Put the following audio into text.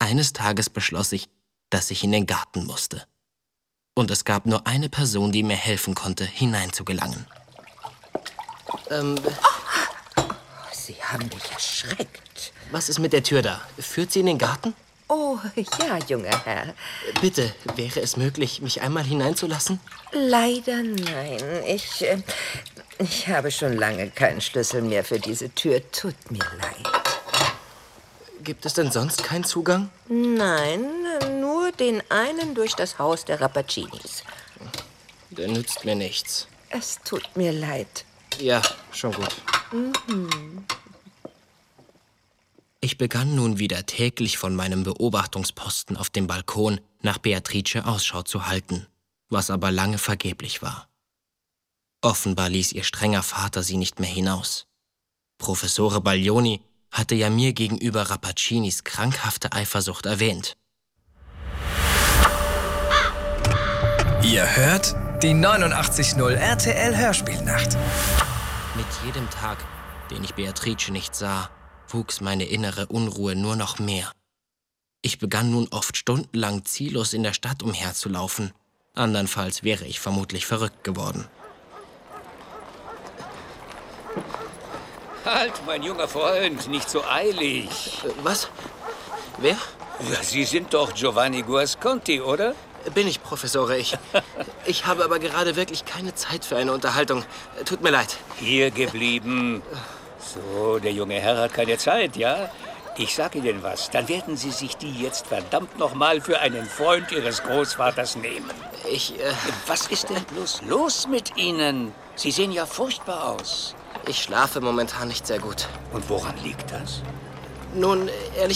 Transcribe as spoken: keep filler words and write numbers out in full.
eines Tages beschloss ich, dass ich in den Garten musste. Und es gab nur eine Person, die mir helfen konnte, hineinzugelangen. Ähm, Sie haben mich erschreckt. Was ist mit der Tür da? Führt sie in den Garten? Oh, ja, junger Herr. Bitte, wäre es möglich, mich einmal hineinzulassen? Leider nein. Ich, äh, ich habe schon lange keinen Schlüssel mehr für diese Tür. Tut mir leid. Gibt es denn sonst keinen Zugang? Nein, nur den einen durch das Haus der Rappacinis. Der nützt mir nichts. Es tut mir leid. Ja, schon gut. Mhm. Ich begann nun wieder täglich von meinem Beobachtungsposten auf dem Balkon nach Beatrice Ausschau zu halten, was aber lange vergeblich war. Offenbar ließ ihr strenger Vater sie nicht mehr hinaus. Professore Baglioni hatte ja mir gegenüber Rappacinis krankhafte Eifersucht erwähnt. Ihr hört die neunundachtzig Komma null R T L Hörspielnacht. Mit jedem Tag, den ich Beatrice nicht sah, wuchs meine innere Unruhe nur noch mehr. Ich begann nun oft stundenlang ziellos in der Stadt umherzulaufen. Andernfalls wäre ich vermutlich verrückt geworden. Halt, mein junger Freund, nicht so eilig. Äh, was? Wer? Ja, Sie sind doch Giovanni Guasconti, oder? Bin ich, Professore. Ich, ich habe aber gerade wirklich keine Zeit für eine Unterhaltung. Tut mir leid. Hier geblieben. So, der junge Herr hat keine Zeit, ja? Ich sag Ihnen was, dann werden Sie sich die jetzt verdammt noch mal für einen Freund Ihres Großvaters nehmen. Ich, äh... Was ist denn bloß los mit Ihnen? Sie sehen ja furchtbar aus. Ich schlafe momentan nicht sehr gut. Und woran liegt das? Nun, ehrlich